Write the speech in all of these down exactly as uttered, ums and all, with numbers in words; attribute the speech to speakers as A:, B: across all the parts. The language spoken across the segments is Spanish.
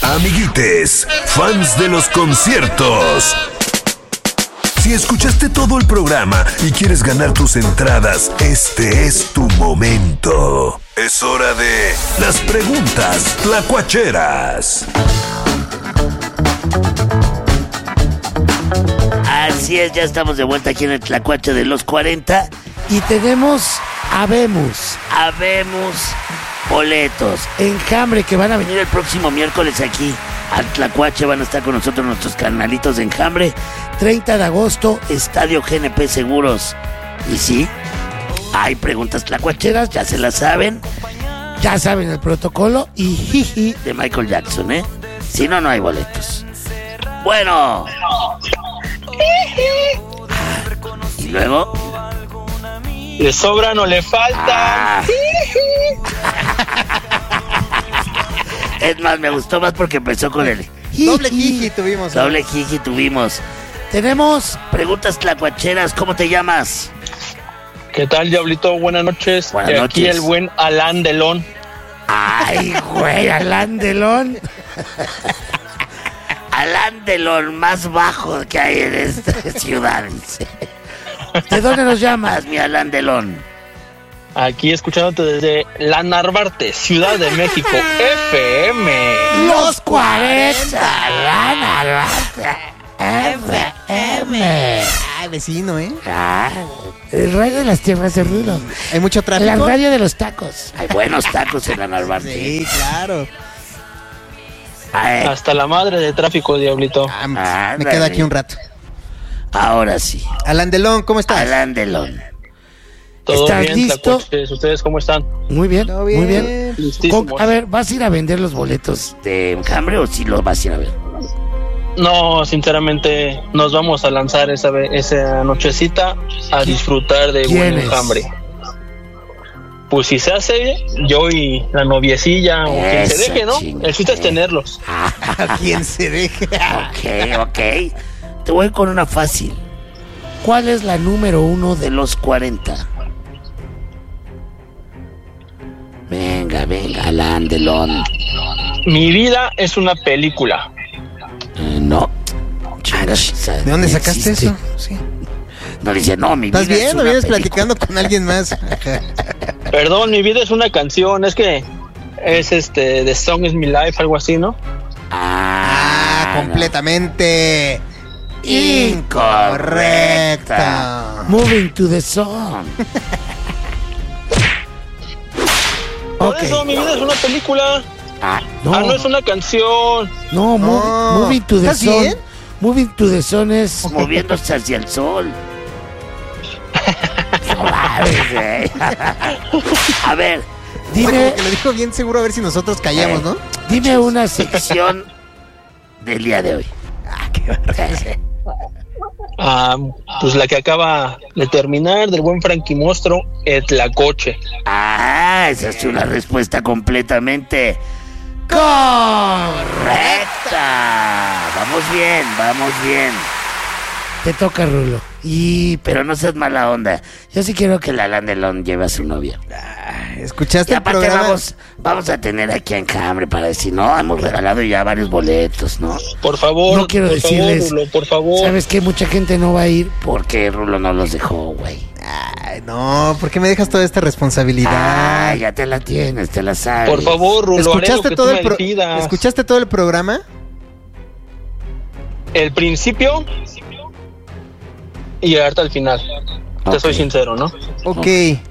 A: Amiguites, fans de los conciertos. Si escuchaste todo el programa y quieres ganar tus entradas, este es tu momento. Es hora de las preguntas tlacuacheras.
B: Así es, ya estamos de vuelta aquí en el Tlacuache de los cuarenta y tenemos, habemos, habemos boletos, Enjambre, que van a venir el próximo miércoles aquí al Tlacuache, van a estar con nosotros nuestros carnalitos de Enjambre, treinta de agosto, Estadio G N P Seguros. Y sí, hay preguntas tlacuacheras, ya se las saben, ya saben el protocolo y jiji de Michael Jackson, ¿eh? Si no, no hay boletos. Bueno. Y luego
C: le sobra, no le falta.
B: Ah. Es más, me gustó más porque empezó con el
D: doble jiji tuvimos.
B: Doble jiji tuvimos. Tenemos preguntas tlacuacheras. ¿Cómo te llamas?
C: ¿Qué tal, Diablito? Buenas noches.
B: Buenas
C: y aquí
B: noches.
C: el buen Alan Delon.
B: Ay, güey, Alan Delon. Alan Delon, más bajo que hay en esta ciudad. ¿De dónde nos llamas, mi Alan Delon?
C: Aquí escuchándote desde La Narvarte, Ciudad de México, F M.
B: Los cuarenta, La Narvarte, F M.
D: Ay, vecino, ¿eh?
B: Ah, el radio de las tierras de Rulo.
D: Hay mucho tráfico.
B: La radio de los tacos. Hay buenos tacos en La Narvarte.
D: Sí, claro.
B: Ay,
C: Hasta la madre de tráfico, Diablito.
D: Ah, me
B: Ándale.
D: quedo aquí un rato.
B: ahora sí.
D: Alan Delon, ¿cómo estás?
B: Alan Delon.
C: ¿Todo
B: ¿Estás
C: bien,
B: listo?
C: Tlacuaches? ¿Ustedes cómo están?
B: Muy bien,
D: Todo
B: muy
D: bien.
B: bien.
C: Listísimos.
B: Con- a ver, ¿vas a ir a vender los boletos de Enjambre o si los vas a ir a ver?
C: No, sinceramente, nos vamos a lanzar esa, ve- esa nochecita a disfrutar de buen
B: ¿Quiénes?
C: Enjambre. Pues si se hace, yo y la noviecilla o quien se
B: Esa
C: deje, ¿no?
B: chinga.
C: El chiste es tenerlos.
D: A quien se deje.
B: Ok, ok. Te voy con una fácil. ¿Cuál es la número uno de los cuarenta? Venga, venga, Alan Delon.
C: Mi vida es una película.
B: Eh, no. Chinga, esa
D: ¿De dónde
B: no
D: sacaste
B: existe.
D: eso? Sí.
B: No dice, no, mi vida
D: ¿Estás bien
B: es
D: o
B: una
D: vienes
B: película.
D: platicando con alguien más? Ajá.
C: Perdón, mi vida es una canción. Es que es este The Song is My Life, algo así, ¿no?
B: Ah,
D: Ah, completamente incorrecta.
B: Moving to the song.
C: Por
B: Ok.
C: eso mi vida es una película.
B: Ah, no,
C: Ah, no es una canción.
B: no,
D: No.
B: mov- moving to the
D: ¿Estás
B: sun.
D: bien?
B: Moving to the sun es moviéndose hacia el sol. No mames, güey. A ver,
D: O sea,
B: dime,
D: como que lo dijo bien seguro a ver si nosotros callamos, ¿no?
B: dime una sección del día de hoy.
D: Ah, qué barbaridad.
C: Ah, pues la que acaba de terminar del buen Frankie Mostro, el Tlacoche.
B: Ah, esa es una respuesta completamente correcta. Vamos bien, vamos bien. Te toca, Rulo. Y, pero no seas mala onda. Yo sí quiero que la Alan Delon lleve a su novia.
D: ¿Escuchaste
B: Y
D: el
B: aparte
D: programa?
B: vamos, vamos a tener aquí a Enjambre para decir, no, hemos regalado ya varios boletos, ¿no?
C: Por favor,
B: No quiero
C: por
B: decirles,
C: favor, Rulo, por favor.
B: ¿sabes qué? Mucha gente no va a ir porque Rulo no los dejó, güey.
D: Ay, no, ¿por qué me dejas toda esta responsabilidad?
B: Ah, ya te la tienes, te la sabes.
C: Por favor, Rulo, haré lo
D: ¿Escuchaste
C: que
D: todo
C: tú
D: el
C: me
D: pro-
C: pidas.
D: ¿Escuchaste todo el programa?
C: El principio y hasta el final. Te
B: Ok.
C: soy sincero, ¿no?
D: Ok.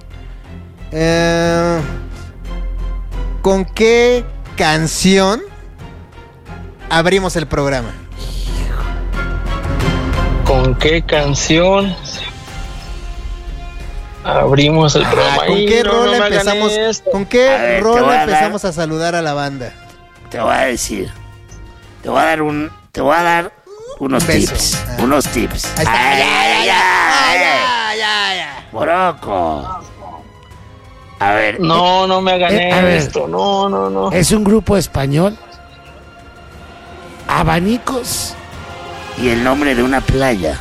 D: Eh, ¿Con qué canción abrimos el programa?
C: ¿Con qué canción abrimos el
D: Ah,
C: programa?
D: ¿Con
C: Ay,
D: qué
C: no,
D: rol
C: no me hagan
D: empezamos?
C: esto.
D: ¿Con qué
B: A ver, te
D: rol
B: voy a dar-
D: empezamos a saludar a la banda?
B: Te voy a decir, te voy a dar un, te voy a dar unos
D: Un beso.
B: tips,
D: Ah.
B: unos tips.
D: Ahí está.
B: Ay, ay, ay,
D: Ah,
B: ay.
D: ya, ya, ya.
B: Moroco. A ver,
C: No, no me hagan
B: Eh, a ver.
C: esto. No, no, no.
B: es un grupo español, abanicos y el nombre de una playa.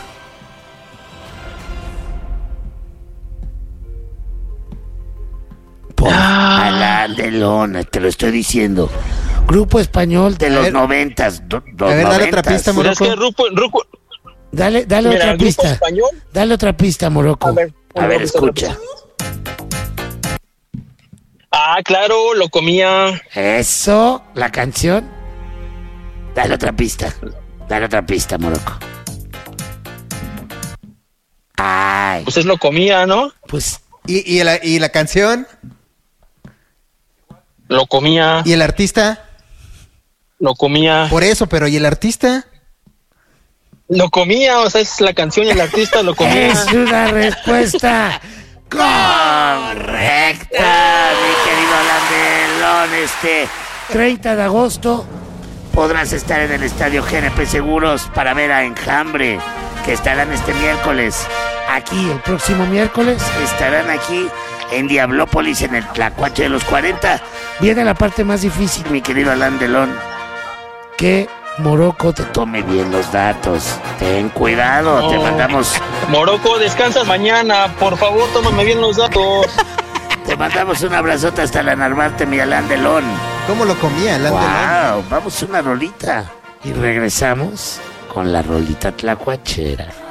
B: Por
C: Ah.
B: Alan Delon, te lo estoy diciendo. Grupo español de
D: A
B: los
D: ver.
B: noventas. do- dos
D: A ver, dale otra
B: noventas.
D: pista,
C: Pues es
D: Morocco.
C: que Rupo, Rupo,
B: Dale, dale
C: mira,
B: otra
C: Grupo
B: pista.
C: Español.
B: Dale otra pista, Morocco.
C: A ver,
B: A ver,
C: una pista
B: escucha.
C: rápida. Ah, claro, lo comía.
B: Eso, la canción. Dale otra pista. Dale otra pista, Morocco. Ay,
C: Pues es lo comía, ¿no?
B: pues
D: ¿Y, y, la, ¿Y la canción?
C: Lo comía,
D: ¿Y el artista?
C: lo comía,
D: Por eso, pero ¿y el artista?
C: lo comía, o sea, es la canción y el artista lo comía.
B: es una respuesta correcta, mi querido Alan Delón. Este treinta de agosto podrás estar en el Estadio G N P Seguros para ver a Enjambre, que estarán este miércoles. Aquí, el próximo miércoles, estarán aquí en Diablópolis, en el Tlacuache de los cuarenta. Viene la parte más difícil, mi querido Alan Delón. Que Morocco te tome bien los datos. Ten cuidado,
C: No.
B: te mandamos,
C: Morocco, descansa mañana, por favor, tómame bien los datos.
B: te mandamos un abrazote hasta la Narvarte, mi Alan Delón.
D: ¿Cómo lo comía? Alan Delon?
B: Wow, vamos a una rolita y regresamos con la rolita tlacuachera.